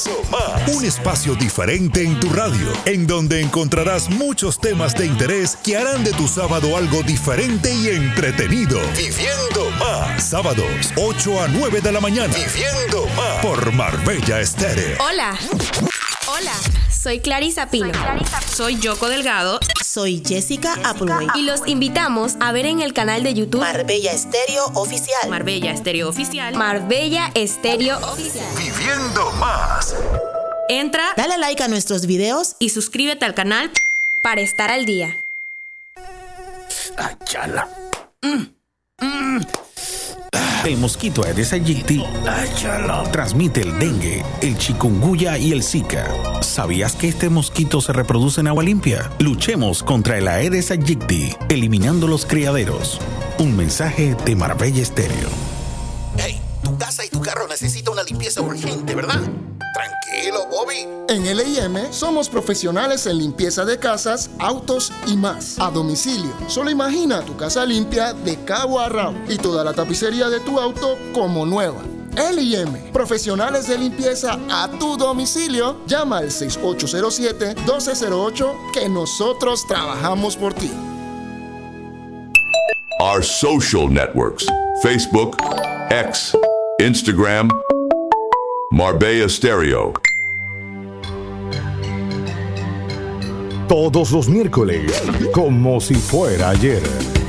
Un espacio diferente en tu radio, en donde encontrarás muchos temas de interés que harán de tu sábado algo diferente y entretenido. Viviendo Más. Sábados, 8 a 9 de la mañana. Viviendo Más. Por Marbella Estéreo. Hola. Soy Clarisa Pino. Soy Yoko Delgado. Soy Jessica Appleway. Y los invitamos a ver en el canal de YouTube Marbella Estéreo Oficial. Marbella Estéreo Oficial. Marbella Estéreo Oficial. Viviendo Más. Entra, Dale like a nuestros videos y suscríbete al canal Para estar al día. Ay, chala. El mosquito Aedes aegypti transmite el dengue, el chikungunya y el Zika. ¿Sabías que este mosquito se reproduce en agua limpia? Luchemos contra el Aedes aegypti, eliminando los criaderos. Un mensaje de Marbella Estéreo. Hey, tu casa y tu carro necesitan una limpieza urgente, ¿verdad? Tranquilo, Bobby. En L&M somos profesionales en limpieza de casas, autos y más. A domicilio. Solo imagina tu casa limpia de cabo a rabo y toda la tapicería de tu auto como nueva. L&M, profesionales de limpieza a tu domicilio. Llama al 6807-1208 que nosotros trabajamos por ti. Our social networks: Facebook, X, Instagram, Marbella Stereo. Todos los miércoles, como si fuera ayer.